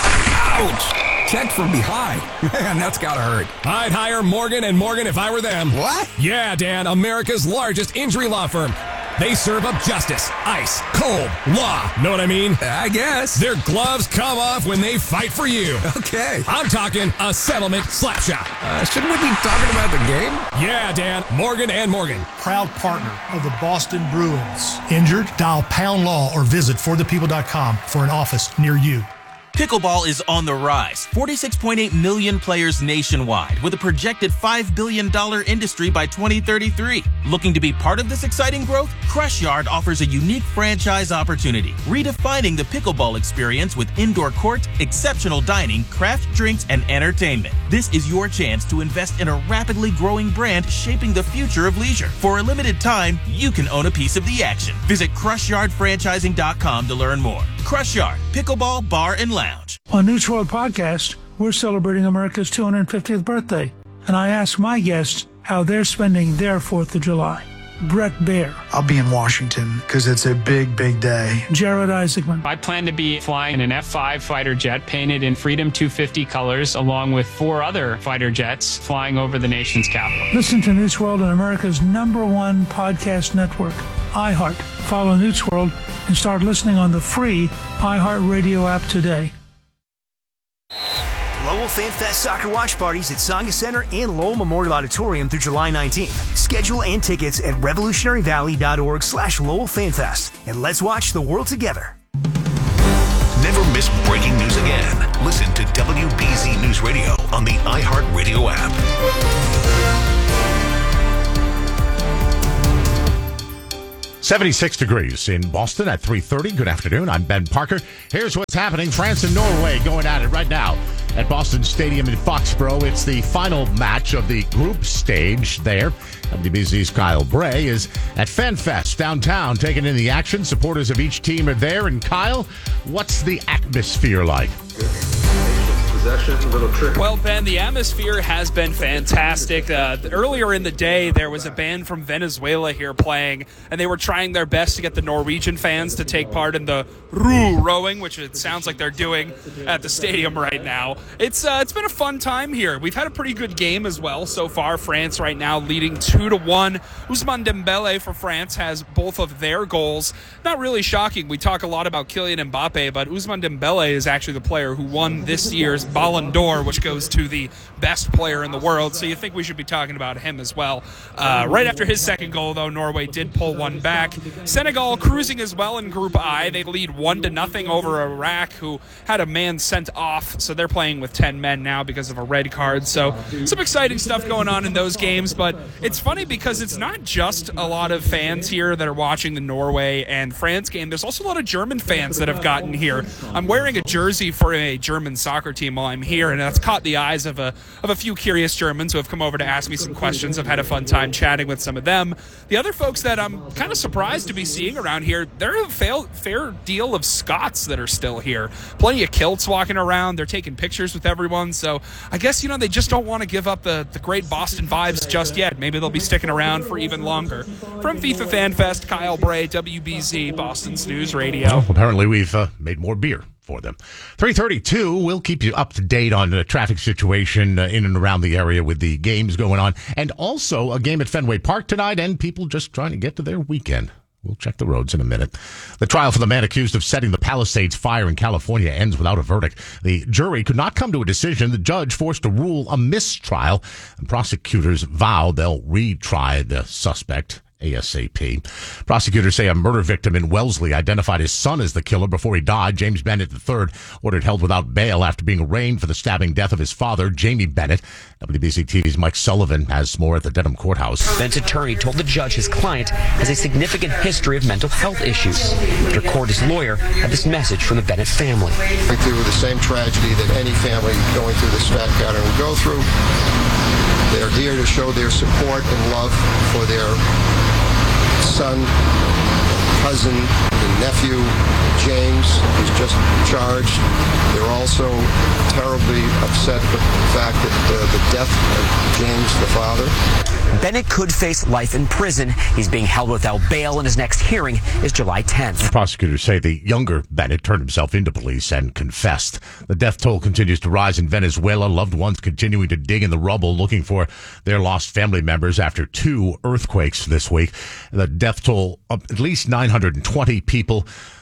Ouch! Checked from behind. Man, that's gotta hurt. I'd hire Morgan and Morgan if I were them. What? Yeah, Dan, America's largest injury law firm. They serve up justice, ice, cold, law. Know what I mean? I guess. Their gloves come off when they fight for you. Okay. I'm talking a settlement slap shot. Uh, shouldn't we be talking about the game? Yeah, Dan, Morgan and Morgan. Proud partner of the Boston Bruins. Injured? Dial Pound Law or visit for the people dot com for an office near you. Pickleball is on the rise. forty-six point eight million players nationwide, with a projected five billion dollars industry by twenty thirty-three. Looking to be part of this exciting growth? Crush Yard offers a unique franchise opportunity, redefining the pickleball experience with indoor court, exceptional dining, craft drinks, and entertainment. This is your chance to invest in a rapidly growing brand shaping the future of leisure. For a limited time, you can own a piece of the action. Visit crush yard franchising dot com to learn more. Crush Yard, Pickleball Bar and Lounge. On News World Podcast, we're celebrating America's two hundred fiftieth birthday, and I asked my guests how they're spending their fourth of July. Brett Baer. I'll be in Washington because it's a big, big day. Jared Isaacman. I plan to be flying an F five fighter jet painted in Freedom two fifty colors, along with four other fighter jets flying over the nation's capital. Listen to News World on America's number one podcast network, iHeart. Follow News World and start listening on the free iHeartRadio app today. Lowell Fan Fest soccer watch parties at Saga Center and Lowell Memorial Auditorium through July nineteenth. Schedule and tickets at revolutionary valley dot org slash Lowell Fan Fest. And let's watch the world together. Never miss breaking news again. Listen to W B Z News Radio on the iHeartRadio app. seventy-six degrees in Boston at three thirty. Good afternoon. I'm Ben Parker. Here's what's happening. France and Norway going at it right now at Boston Stadium in Foxborough. It's the final match of the group stage there. W B Z's Kyle Bray is at FanFest downtown taking in the action. Supporters of each team are there. And Kyle, what's the atmosphere like? Well, Ben, the atmosphere has been fantastic. Uh, earlier in the day, there was a band from Venezuela here playing, and they were trying their best to get the Norwegian fans to take part in the Ru rowing, which it sounds like they're doing at the stadium right now. It's uh, it's been a fun time here. We've had a pretty good game as well so far. France right now leading two to one. Ousmane Dembele for France has both of their goals. Not really shocking. We talk a lot about Kylian Mbappe, but Ousmane Dembele is actually the player who won this year's Ballon d'Or, which goes to the best player in the world, so you think we should be talking about him as well. Uh, right after his second goal, though, Norway did pull one back. Senegal cruising as well in Group I. They lead one to nothing over Iraq, who had a man sent off, so they're playing with ten men now because of a red card. So some exciting stuff going on in those games, but it's funny because it's not just a lot of fans here that are watching the Norway and France game. There's also a lot of German fans that have gotten here. I'm wearing a jersey for a German soccer team while I'm here, and that's caught the eyes of a of a few curious Germans who have come over to ask me some questions. I've had a fun time chatting with some of them. The other folks that I'm kind of surprised to be seeing around here, there are a fair, fair deal of Scots that are still here. Plenty of kilts walking around. They're taking pictures with everyone, so I guess, you know, they just don't want to give up the, the great Boston vibes just yet. Maybe they'll be sticking around for even longer. From FIFA Fan Fest, Kyle Bray, W B Z, Boston's News Radio. Well, apparently we've uh, made more beer for them. three thirty-two, we'll keep you up to date on the traffic situation uh, in and around the area with the games going on. And also a game at Fenway Park tonight and people just trying to get to their weekend. We'll check the roads in a minute. The trial for the man accused of setting the Palisades fire in California ends without a verdict. The jury could not come to a decision. The judge forced to rule a mistrial. And prosecutors vow they'll retry the suspect ASAP. Prosecutors say a murder victim in Wellesley identified his son as the killer before he died. James Bennett the third ordered held without bail after being arraigned for the stabbing death of his father, Jamie Bennett. W B C T V's Mike Sullivan has more at the Dedham Courthouse. Bennett's attorney told the judge his client has a significant history of mental health issues. After court, his lawyer had this message from the Bennett family. Going through the same tragedy that any family going through this fact pattern would go through. They're here to show their support and love for their son, cousin, and nephew, James, who's just charged. They're also terribly upset with the fact that uh, the death of James, the father. Bennett could face life in prison. He's being held without bail, and his next hearing is July tenth. Prosecutors say the younger Bennett turned himself into police and confessed. The death toll continues to rise in Venezuela. Loved ones continuing to dig in the rubble looking for their lost family members after two earthquakes this week. The death toll of at least nine hundred twenty people.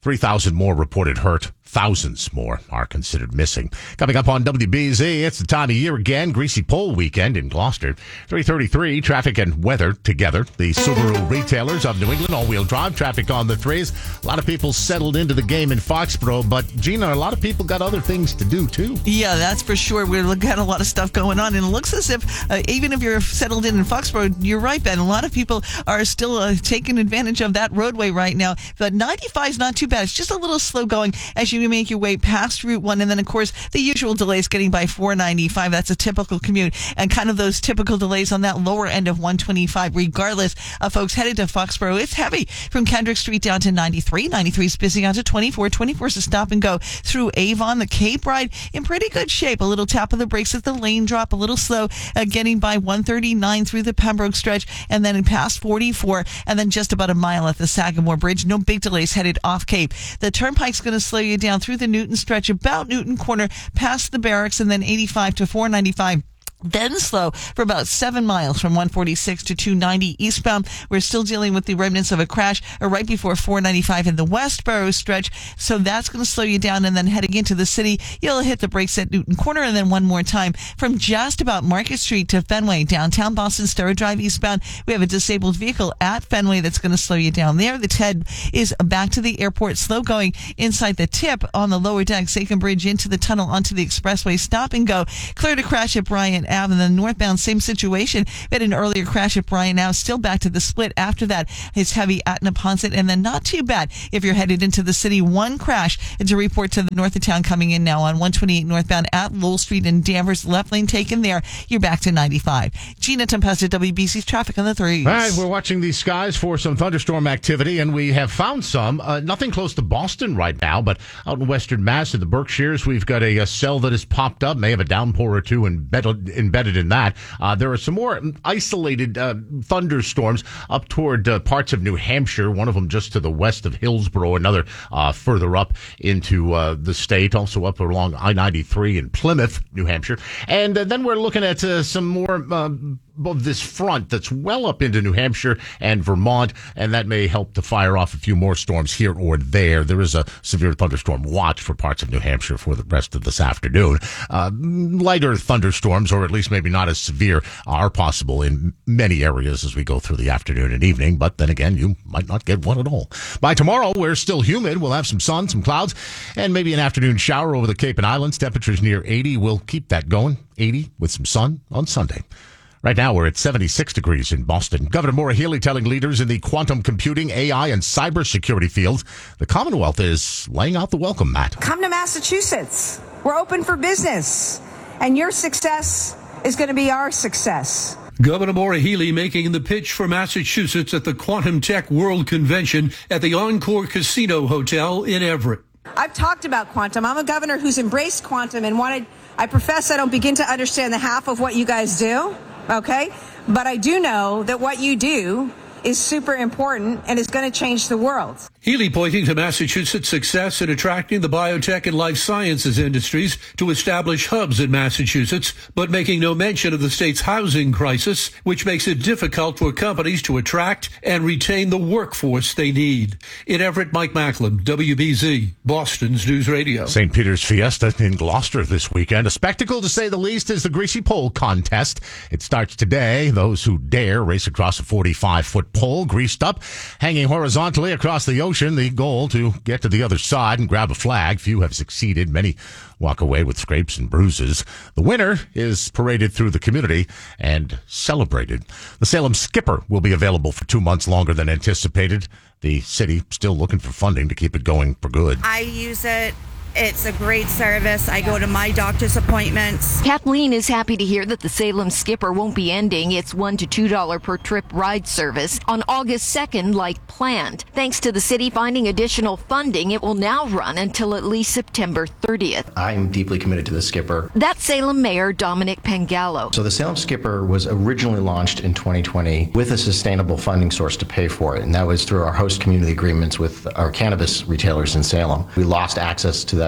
three thousand more reported hurt. Thousands more are considered missing. Coming up on W B Z, it's the time of year again. Greasy Pole weekend in Gloucester. three thirty-three, traffic and weather together. The Subaru retailers of New England, all-wheel drive traffic on the threes. A lot of people settled into the game in Foxborough, but Gina, a lot of people got other things to do too. Yeah, that's for sure. We've got a lot of stuff going on, and it looks as if uh, even if you're settled in in Foxborough, you're right, Ben. A lot of people are still uh, taking advantage of that roadway right now. But ninety-five is not too bad. It's just a little slow going as you make your way past Route one, and then of course the usual delays getting by four ninety-five. That's a typical commute, and kind of those typical delays on that lower end of one twenty-five. Regardless of folks headed to Foxborough, it's heavy from Kendrick Street down to ninety-three. ninety-three is busy out to twenty-four. twenty-four is a stop and go through Avon. The Cape ride in pretty good shape. A little tap of the brakes at the lane drop, a little slow uh, getting by one thirty-nine through the Pembroke stretch, and then past forty-four, and then just about a mile at the Sagamore Bridge. No big delays headed off Cape. The turnpike's going to slow you down through the Newton stretch, about Newton Corner, past the barracks, and then eighty-five to four ninety-five. Then slow for about seven miles from one forty-six to two ninety eastbound. We're still dealing with the remnants of a crash right before four ninety-five in the Westboro stretch. So that's going to slow you down. And then heading into the city, you'll hit the brakes at Newton Corner. And then one more time from just about Market Street to Fenway, downtown Boston, Star Drive eastbound. We have a disabled vehicle at Fenway that's going to slow you down there. The T E D is back to the airport, slow going inside the tip on the lower deck, Saken Bridge into the tunnel onto the expressway, stop and go. Clear to crash at Bryant Ave, and then northbound, same situation. We had an earlier crash at Bryant Ave, still back to the split. After that, it's heavy at Neponset, and then not too bad if you're headed into the city. One crash to report to the north of town coming in now on one twenty-eight northbound at Lowell Street and Danvers. Left lane taken there. You're back to ninety-five. Gina Tempesta, W B C's traffic on the threes. All right, we're watching these skies for some thunderstorm activity, and we have found some. Uh, nothing close to Boston right now, but out in western Mass, in the Berkshires, we've got a, a cell that has popped up. May have a downpour or two embedded, embedded in that. Uh, there are some more isolated uh, thunderstorms up toward uh, parts of New Hampshire, one of them just to the west of Hillsborough, another uh, further up into uh, the state, also up along I ninety-three in Plymouth, New Hampshire. And uh, then we're looking at uh, some more uh, of this front that's well up into New Hampshire and Vermont, and that may help to fire off a few more storms here or there. There is a severe thunderstorm watch for parts of New Hampshire for the rest of this afternoon. Uh, lighter thunderstorms, or at least maybe not as severe, are possible in many areas as we go through the afternoon and evening, but then again, you might not get one at all. By tomorrow, we're still humid. We'll have some sun, some clouds, and maybe an afternoon shower over the Cape and Islands. Temperatures near eighty. We'll keep that going, eighty with some sun on Sunday. Right now, we're at seventy-six degrees in Boston. Governor Maura Healey telling leaders in the quantum computing, A I, and cybersecurity fields the Commonwealth is laying out the welcome mat. Come to Massachusetts. We're open for business, and your success is going to be our success. Governor Maura Healey making the pitch for Massachusetts at the Quantum Tech World Convention at the Encore Casino Hotel in Everett. I've talked about quantum. I'm a governor who's embraced quantum and wanted, I profess I don't begin to understand the half of what you guys do. Okay, but I do know that what you do is super important and is going to change the world. Healey pointing to Massachusetts' success in attracting the biotech and life sciences industries to establish hubs in Massachusetts, but making no mention of the state's housing crisis, which makes it difficult for companies to attract and retain the workforce they need. In Everett, Mike Macklin, W B Z, Boston's News Radio. Saint Peter's Fiesta in Gloucester this weekend. A spectacle, to say the least, is the Greasy Pole contest. It starts today. Those who dare race across a forty-five foot pole, greased up, hanging horizontally across the ocean. The goal to get to the other side and grab a flag. Few have succeeded. Many walk away with scrapes and bruises. The winner is paraded through the community and celebrated. The Salem Skipper will be available for two months longer than anticipated. The city still looking for funding to keep it going for good. I use it. It's a great service. I go to my doctor's appointments. Kathleen is happy to hear that the Salem Skipper won't be ending its one to two dollars per trip ride service on August second like planned. Thanks to the city finding additional funding, it will now run until at least September thirtieth. I'm deeply committed to the Skipper. That's Salem Mayor Dominic Pengallo. So the Salem Skipper was originally launched in twenty twenty with a sustainable funding source to pay for it, and that was through our host community agreements with our cannabis retailers in Salem. We lost access to that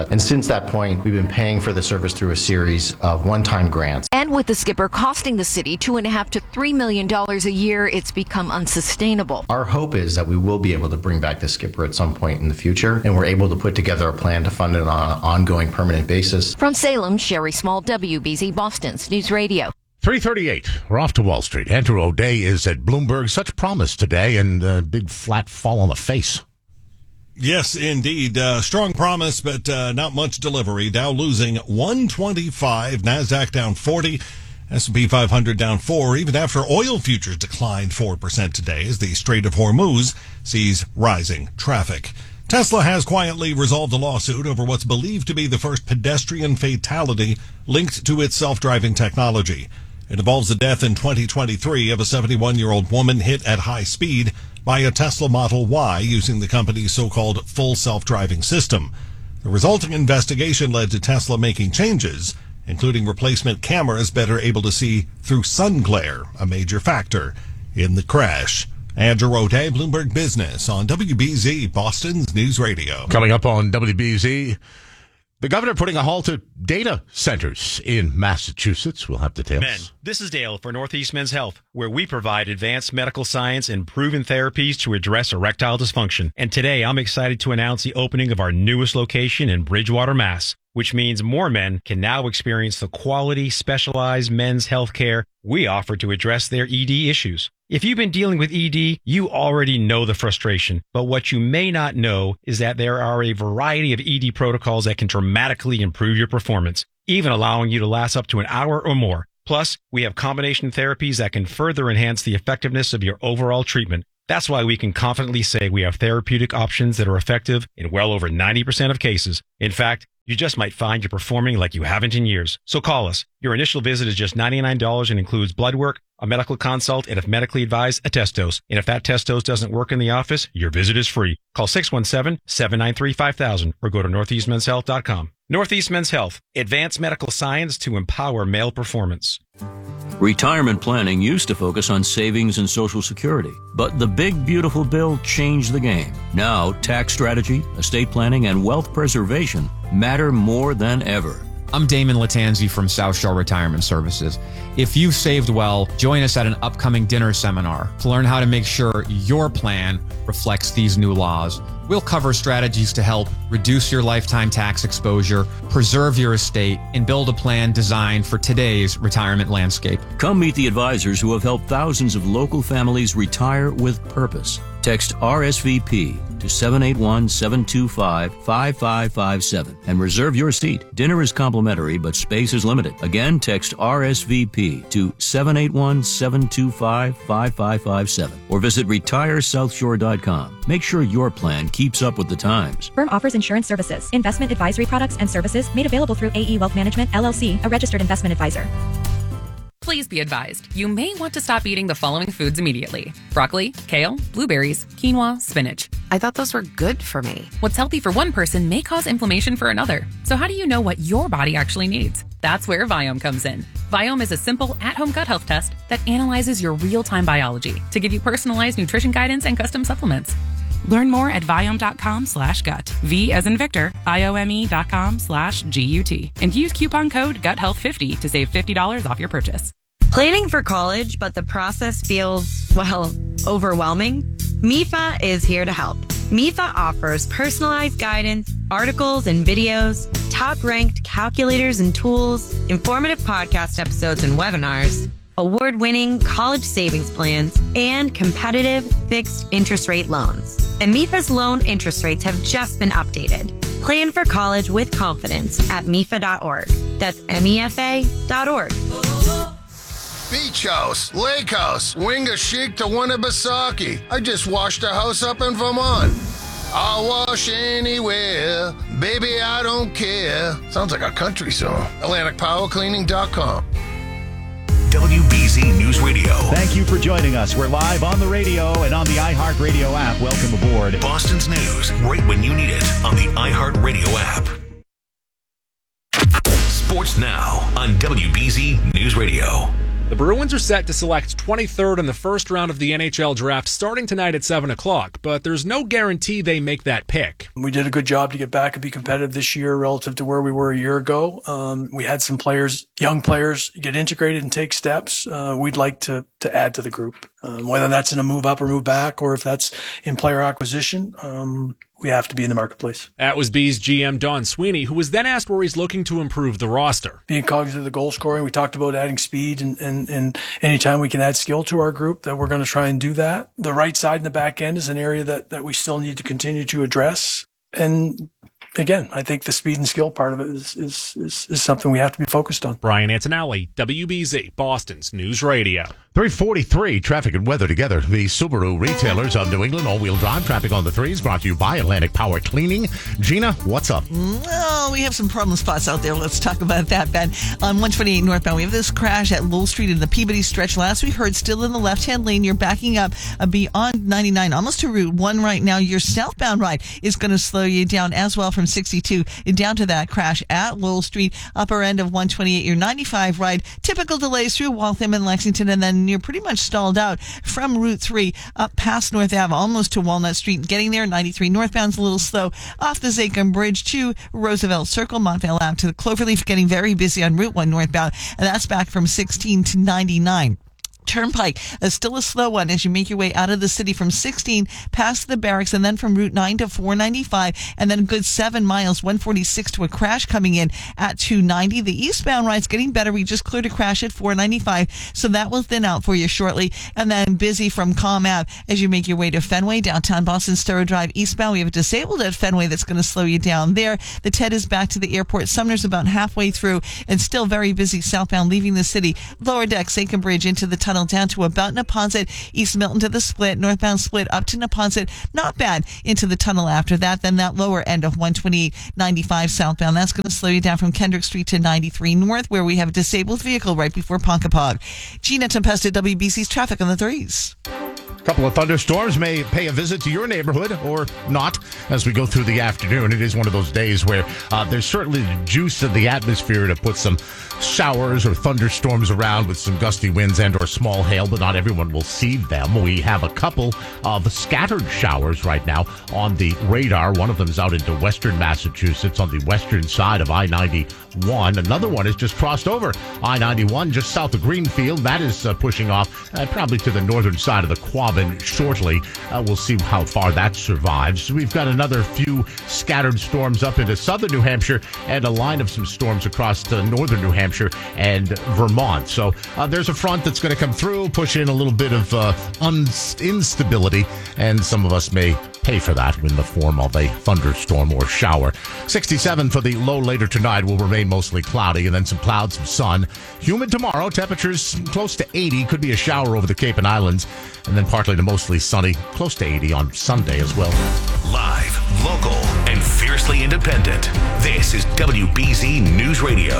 asset. And since that point, we've been paying for the service through a series of one-time grants. And with the skipper costing the city two and a half to three million dollars a year, it's become unsustainable. Our hope is that we will be able to bring back the skipper at some point in the future, and we're able to put together a plan to fund it on an ongoing permanent basis. From Salem, Sherry Small, W B Z Boston's News Radio. three thirty-eight. We're off to Wall Street. Andrew O'Day is at Bloomberg. Such promise today, and a big flat fall on the face. Yes, indeed. Uh, strong promise, but uh, not much delivery. Dow losing one twenty-five, NASDAQ down forty, S and P five hundred down four, even after oil futures declined four percent today as the Strait of Hormuz sees rising traffic. Tesla has quietly resolved a lawsuit over what's believed to be the first pedestrian fatality linked to its self-driving technology. It involves the death in twenty twenty-three of a seventy-one-year-old woman hit at high speed by a Tesla Model Y using the company's so-called full self-driving system. The resulting investigation led to Tesla making changes, including replacement cameras better able to see through sun glare, a major factor in the crash. Andrew O'Day, Bloomberg Business on W B Z, Boston's News Radio. Coming up on W B Z, the governor putting a halt to data centers in Massachusetts. We'll have details. Men, this is Dale for Northeast Men's Health, where we provide advanced medical science and proven therapies to address erectile dysfunction. And today, I'm excited to announce the opening of our newest location in Bridgewater, Mass., which means more men can now experience the quality, specialized men's health care we offer to address their E D issues. If you've been dealing with E D, you already know the frustration. But what you may not know is that there are a variety of E D protocols that can dramatically improve your performance, even allowing you to last up to an hour or more. Plus, we have combination therapies that can further enhance the effectiveness of your overall treatment. That's why we can confidently say we have therapeutic options that are effective in well over ninety percent of cases. In fact, you just might find you're performing like you haven't in years. So call us. Your initial visit is just ninety-nine dollars and includes blood work, a medical consult, and if medically advised, a test dose. And if that test dose doesn't work in the office, your visit is free. Call six one seven, seven nine three, five thousand or go to northeast men's health dot com. Northeast Men's Health, advanced medical science to empower male performance. Retirement planning used to focus on savings and Social Security, but the big beautiful bill changed the game. Now, tax strategy, estate planning, and wealth preservation matter more than ever. I'm Damon Latanzi from South Shore Retirement Services. If you've saved well, join us at an upcoming dinner seminar to learn how to make sure your plan reflects these new laws. We'll cover strategies to help reduce your lifetime tax exposure, preserve your estate, and build a plan designed for today's retirement landscape. Come meet the advisors who have helped thousands of local families retire with purpose. Text R S V P to seven eight one, seven two five, five five five seven and reserve your seat. Dinner is complimentary, but space is limited. Again, text R S V P to seven eight one, seven two five, five five five seven or visit retire south shore dot com. Make sure your plan keeps up with the times. Firm offers insurance services, investment advisory products and services made available through A E Wealth Management, L L C, a registered investment advisor. Please be advised, you may want to stop eating the following foods immediately. Broccoli, kale, blueberries, quinoa, spinach. I thought those were good for me. What's healthy for one person may cause inflammation for another. So how do you know what your body actually needs? That's where Viome comes in. Viome is a simple at-home gut health test that analyzes your real-time biology to give you personalized nutrition guidance and custom supplements. Learn more at Viome.com slash gut. V as in Victor, I-O-M-E dot com slash G-U-T. And use coupon code gut health fifty to save fifty dollars off your purchase. Planning for college, but the process feels, well, overwhelming? M I F A is here to help. M I F A offers personalized guidance, articles and videos, top-ranked calculators and tools, informative podcast episodes and webinars, award-winning college savings plans, and competitive fixed interest rate loans. And M I F A's loan interest rates have just been updated. Plan for college with confidence at M I F A dot org. That's M E F A dot org. Beach house, lake house, Winga Chic to Winnipesaukee. I just washed a house up in Vermont. I'll wash anywhere, baby, I don't care. Sounds like a country song. Atlantic Power Cleaning dot com. W B Z News Radio. Thank you for joining us. We're live on the radio and on the iHeartRadio app. Welcome aboard. Boston's news, right when you need it on the iHeartRadio app. Sports now on W B Z News Radio. The Bruins are set to select twenty-third in the first round of the N H L draft starting tonight at seven o'clock, but there's no guarantee they make that pick. We did a good job to get back and be competitive this year relative to where we were a year ago. Um, we had some players, young players, get integrated and take steps. Uh, we'd like to, to add to the group, um, whether that's in a move up or move back, or if that's in player acquisition. Um, we have to be in the marketplace. That was B's G M Don Sweeney, who was then asked where he's looking to improve the roster. Being cognizant of the goal scoring, we talked about adding speed, and, and, and anytime we can add skill to our group, that we're going to try and do that. The right side and the back end is an area that, that we still need to continue to address. And again, I think the speed and skill part of it is, is, is, is something we have to be focused on. Brian Antonelli, W B Z, Boston's News Radio. three forty-three, traffic and weather together. The Subaru retailers of New England, all-wheel drive traffic on the threes, brought to you by Atlantic Power Cleaning. Gina, what's up? Well, we have some problem spots out there. Let's talk about that, Ben. On one twenty-eight northbound, we have this crash at Lowell Street in the Peabody stretch. Last we heard, still in the left-hand lane. You're backing up uh, beyond ninety-nine, almost to Route one right now. Your southbound ride is going to slow you down as well from sixty-two down to that crash at Lowell Street. Upper end of one twenty-eight, your ninety-five ride. Typical delays through Waltham and Lexington, and then you're pretty much stalled out from Route three up past North Ave, almost to Walnut Street. Getting there, ninety-three northbound's a little slow. Off the Zachem Bridge to Roosevelt Circle, Montvale Ave to the Cloverleaf, getting very busy on Route one northbound, and that's back from sixteen to ninety-nine. Turnpike is still a slow one as you make your way out of the city from sixteen past the barracks, and then from Route nine to four ninety-five, and then a good seven miles, one forty-six to a crash coming in at two ninety. The eastbound ride's getting better. We just cleared a crash at four ninety-five, so that will thin out for you shortly. And then busy from Comm Ave as you make your way to Fenway, downtown Boston, Sturrow Drive eastbound. We have a disabled at Fenway that's going to slow you down there. The Ted is back to the airport. Sumner's about halfway through and still very busy southbound, leaving the city. Lower deck, Zachem Bridge into the tunnel down to about Neponset, East Milton to the split, northbound split up to Neponset, not bad into the tunnel after that. Then that lower end of one twenty-eight ninety-five southbound, that's going to slow you down from Kendrick Street to ninety-three north, where we have a disabled vehicle right before Ponkapog. Gina Tempesta, W B C's traffic on the threes. A couple of thunderstorms may pay a visit to your neighborhood or not as we go through the afternoon. It is one of those days where uh, there's certainly the juice of the atmosphere to put some showers or thunderstorms around with some gusty winds and or small hail, but not everyone will see them. We have a couple of scattered showers right now on the radar. One of them is out into western Massachusetts on the western side of I ninety-one. Another one has just crossed over I ninety-one just south of Greenfield. That is uh, pushing off uh, probably to the northern side of the Quabbin shortly. Uh, we'll see how far that survives. We've got another few scattered storms up into southern New Hampshire and a line of some storms across to northern New Hampshire and Vermont. So uh, there's a front that's going to come through, push in a little bit of uh, un- instability, and some of us may pay for that in the form of a thunderstorm or shower. sixty-seven for the low later tonight, will remain mostly cloudy, and then some clouds, some sun. Humid tomorrow, temperatures close to eighty, could be a shower over the Cape and Islands, and then partly to mostly sunny, close to eighty on Sunday as well. Live, local, and fiercely independent. This is W B Z News Radio.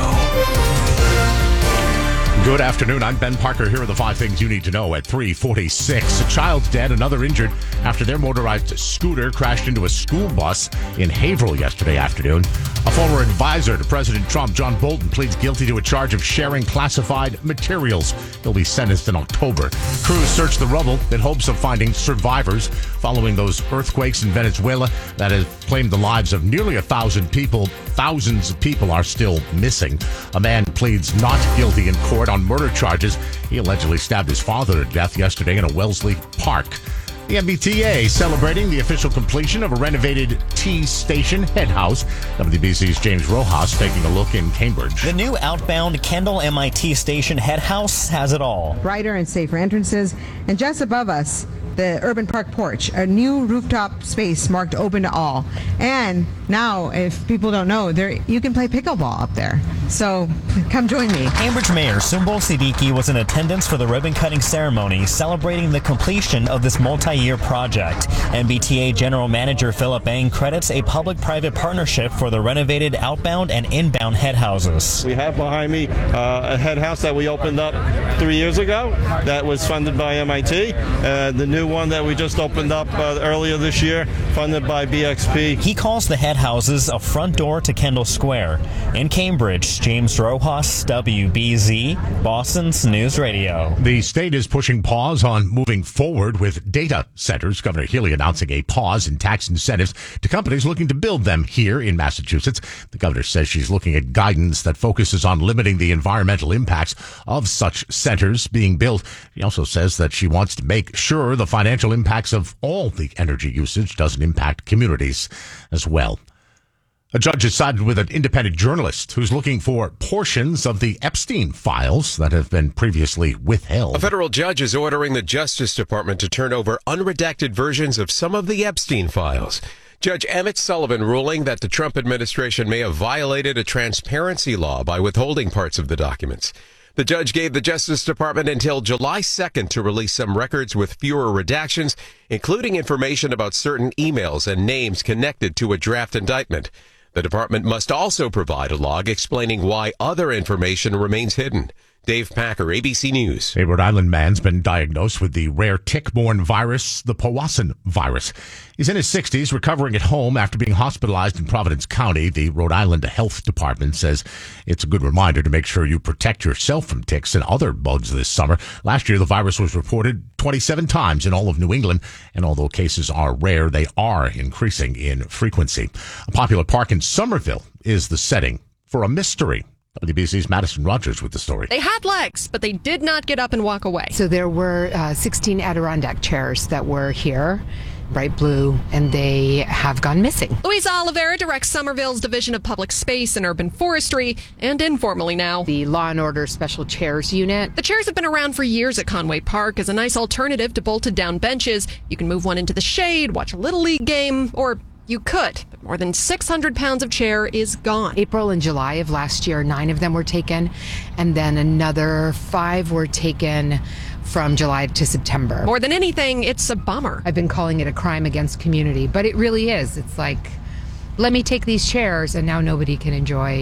Good afternoon. I'm Ben Parker. Here are the five things you need to know at three forty-six. A child's dead, another injured after their motorized scooter crashed into a school bus in Haverhill yesterday afternoon. A former advisor to President Trump, John Bolton, pleads guilty to a charge of sharing classified materials. He'll be sentenced in October. Crews search the rubble in hopes of finding survivors following those earthquakes in Venezuela that have claimed the lives of nearly a thousand people. Thousands of people are still missing. A man pleads not guilty in court on murder charges. He allegedly stabbed his father to death yesterday in a Wellesley park. The M B T A celebrating the official completion of a renovated T Station head house. W B C's James Rojas taking a look in Cambridge. The new outbound Kendall M I T Station head house has it all. Brighter and safer entrances, and just above us, the Urban Park porch, a new rooftop space marked open to all. And now, if people don't know, there you can play pickleball up there. So come join me. Cambridge Mayor Sumbul Siddiqui was in attendance for the ribbon-cutting ceremony celebrating the completion of this multi-year project. M B T A General Manager Philip Ang credits a public-private partnership for the renovated outbound and inbound head houses. We have behind me uh, a head house that we opened up three years ago that was funded by M I T. Uh, the new one that we just opened up uh, earlier this year, funded by B X P. He calls the head houses a front door to Kendall Square. In Cambridge, James Rojas, W B Z, Boston's News Radio. The state is pushing pause on moving forward with data centers. Governor Healey announcing a pause in tax incentives to companies looking to build them here in Massachusetts. The governor says she's looking at guidance that focuses on limiting the environmental impacts of such centers being built. She also says that she wants to make sure the financial impacts of all the energy usage doesn't impact communities as well. A judge has sided with an independent journalist who's looking for portions of the Epstein files that have been previously withheld. A federal judge is ordering the Justice Department to turn over unredacted versions of some of the Epstein files. Judge Emmett Sullivan ruling that the Trump administration may have violated a transparency law by withholding parts of the documents. The judge gave the Justice Department until July second to release some records with fewer redactions, including information about certain emails and names connected to a draft indictment. The department must also provide a log explaining why other information remains hidden. Dave Packer, A B C News. A Rhode Island man's been diagnosed with the rare tick-borne virus, the Powassan virus. He's in his sixties, recovering at home after being hospitalized in Providence County. The Rhode Island Health Department says it's a good reminder to make sure you protect yourself from ticks and other bugs this summer. Last year, the virus was reported twenty-seven times in all of New England, and although cases are rare, they are increasing in frequency. A popular park in Somerville is the setting for a mystery. W B C's Madison Rogers with the story. They had legs, but they did not get up and walk away. So there were uh, sixteen Adirondack chairs that were here, bright blue, and they have gone missing. Louisa Oliveira directs Somerville's Division of Public Space and Urban Forestry, and informally now, the Law and Order Special Chairs Unit. The chairs have been around for years at Conway Park as a nice alternative to bolted down benches. You can move one into the shade, watch a Little League game, or you could, but more than six hundred pounds of chair is gone. April and July of last year, nine of them were taken, and then another five were taken from July to September. More than anything, it's a bummer. I've been calling it a crime against community, but it really is. It's like, let me take these chairs, and now nobody can enjoy